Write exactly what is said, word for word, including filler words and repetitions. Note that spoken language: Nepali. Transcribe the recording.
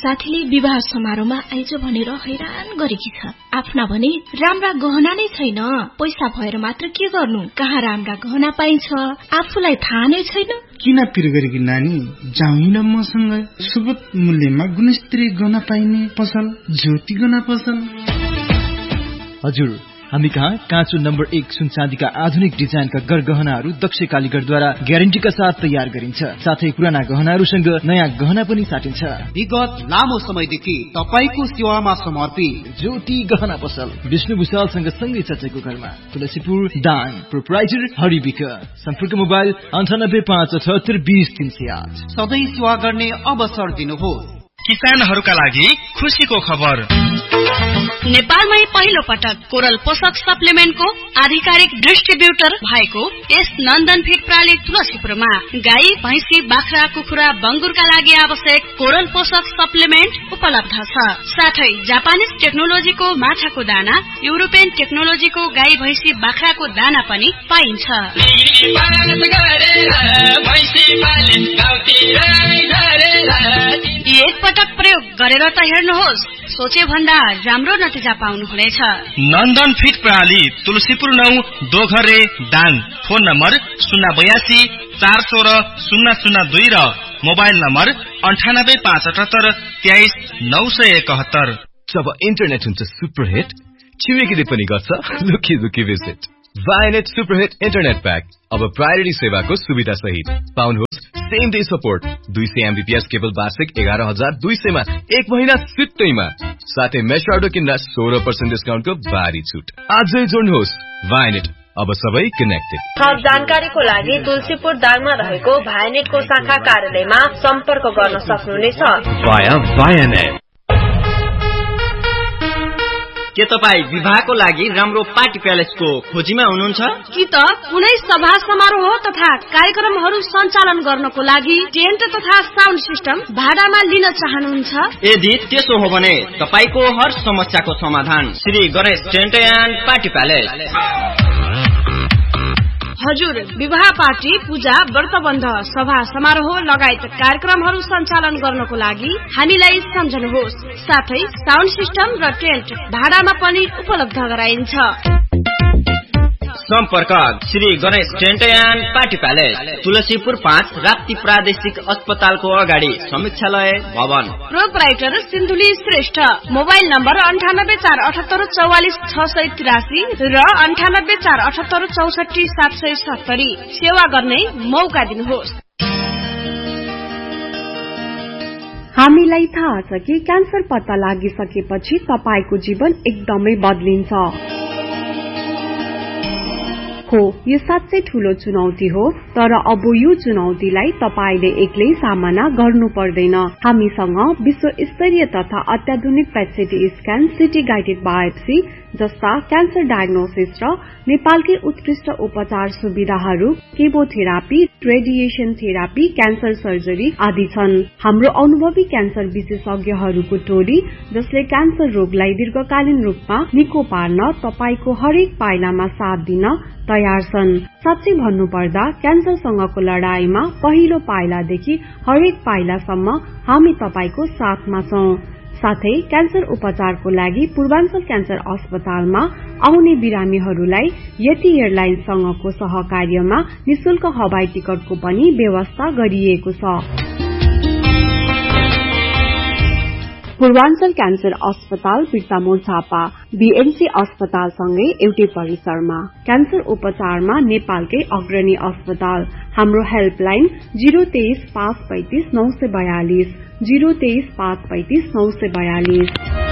साथीले विवाह समारोहमा आइज भनेर हैरान गरेकी छ। आफ्ना भने राम्रा गहना नै छैन, पैसा भएर मात्र के गर्नु, कहाँ राम्रा गहना पाइन्छ आफूलाई थाहा नै छैन। किन पिर गरेकी नानी, जाउँ मसँग सुगत मूल्यमा गुणस्तरीय गहना पाइने पसल ज्योति गहना पसल। हजुर, हामी कहाँ काँचो नम्बर एक सुन चाँदीका आधुनिक डिजाइनका गरगहनाहरू दक्ष कालीगरद्वारा ग्यारेन्टीका साथ तयार गरिन्छ। साथै पुराना गहनाहरूसँग नयाँ गहना पनि साटिन्छ। विगत लामो समयदेखि तपाईको सेवामा समर्पित ज्योति गहना पसल विष्णु भुषालसँग सँगै चचेको घरमा, तुलसीपुर दाङ। Proprietor Hari week. सम्पर्क मोबाइल अन्ठानब्बे पाँच अठहत्तर बीस तीन सय आठ। सधैँ सेवा गर्ने अवसर दिनुहोस्। किसानहरूका लागि खुशीको खबर। नेपालमै पहिलो पटक कोरल पोषक सप्लिमेन्टको आधिकारिक डिस्ट्रिब्युटर भएको यस नन्दन फिड प्राली तुलसीपुरमा गाई, भैंसी, बाख्रा, कुखुरा, बंगुरका लागि आवश्यक कोरल पोषक सप्लिमेन्ट उपलब्ध छ। साथै जापानिज टेक्नोलोजीको माछाको दाना, युरोपियन टेक्नोलोजीको गाई, भैंसी, बाख्राको दाना पनि पाइन्छ। एक पटक प्रयोग गरेर त हेर्नुहोस्, सोचे भन्दा राम्रो नतिजा पाउनुहुनेछ। नन्दन फिड प्रणाली तुलसीपुर नौ दोघरे दाङ। फोन नम्बर शून्य बयासी चार सोह्र शून्य शून्य दुई र मोबाइल नम्बर अन्ठानब्बे पाँच अठहत्तर तेइस नौ सय एकहत्तर। जब इन्टरनेट हुन्छ सुपरहिट, छिमेकीले पनि गर्छ लुकी लुकी भिजिट। वायनेट सुपरहिट इन्टरनेट प्याक अब प्रायोरिटी सेवाको सुविधा सहित पाउनुहोस्। सेम डे सपोर्ट, दुई सय एमबीपीएस केबल वार्षिक एघार हजार दुई सयमा एक महिना सित्तैमा, साथै मेसर्डो किन्दा सोह्र पर्सेन्ट डिस्काउन्टको भारी छुट। आजै जोड्नुहोस्। वायनेट, अब सबै कनेक्टेड। थप जानकारीको लागि तुलसीपुर दाङमा रहेको भायनेटको शाखा कार्यालयमा सम्पर्क गर्न सक्नुहुनेछ। के तपाई विवाहको लागि राम्रो पार्टी प्यालेसको खोजीमा हुनुहुन्छ? कि त कुनै सभा समारोह तथा कार्यक्रमहरू सञ्चालन गर्नको लागि टेन्ट तथा साउन्ड सिस्टम भाडामा लिन चाहनुहुन्छ? यदि त्यसो हो भने तपाईको हर समस्याको समाधान Shri Ganesh tent and party palace. हजुर, विवाह पार्टी, पूजा, व्रतबन्ध, सभा समारोह लगायत कार्यक्रमहरू सञ्चालन गर्नको लागि हामीलाई सम्झनुहोस्। साथै साउन्ड सिस्टम र टेन्ट भाडामा पनि उपलब्ध गराइन्छ। सम्पर्क Shri Ganesh tent and party palace, Tulsipur पाँच, राप्ती प्रादेशिक अस्पतालको अगाडि, समीक्षालय भवन। Proprietor Sindhuli Shrestha. Mobile number अन्ठानब्बे चार अठहत्तर चौवालिस छ सय तिरासी र अन्ठानब्बे चार अठहत्तर चौसठी सात सय सत्तरी। सेवा गर्ने मौका दिनुहोस्। हामीलाई थाहा छ कि क्यान्सर पत्ता लागिसकेपछि तपाईको जीवन एकदमै बदलिन्छ। हो, यो साँच्चै ठूलो चुनौती हो, तर अब यो चुनौतीलाई तपाईले एक्लै सामना गर्नु पर्दैन। हामीसँग विश्व स्तरीय तथा अत्याधुनिक पेट स्क्यान, सिटी गाइडेड बायोप्सी जस्ता क्यान्सर डायग्नोसिस र नेपालकै उत्कृष्ट उपचार सुविधाहरू, chemotherapy, radiation therapy, cancer surgery आदि छन्। हाम्रो अनुभवी क्यान्सर विशेषज्ञहरूको टोली जसले क्यान्सर रोगलाई दीर्घकालीन रूपमा निको पार्न तपाईको हरेक पाइलामा साथ दिन तयार छन्। साँच्चै भन्नुपर्दा क्यान्सरसँगको लडाईमा पहिलो पाइलादेखि हरेक पाइलासम्म हामी तपाईको साथमा छौं। साथै क्यान्सर उपचारको लागि पूर्वाञ्चल क्यान्सर अस्पतालमा आउने बिरामीहरूलाई यति एयरलाइन्ससँगको सहकार्यमा निशुल्क हवाई टिकटको पनि व्यवस्था गरिएको छ। पूर्वाञ्चल क्यान्सर अस्पताल बिर्तामोड झापा, बीएमसी अस्पतालसँगै एउटै परिसरमा। क्यान्सर उपचारमा नेपालकै अग्रणी अस्पताल। हाम्रो हेल्पलाइन जीरो तेइस पाँच पैंतिस नौ सय बयालिस, जीरो तेइस पाँच पैंतिस नौ सय बयालिस।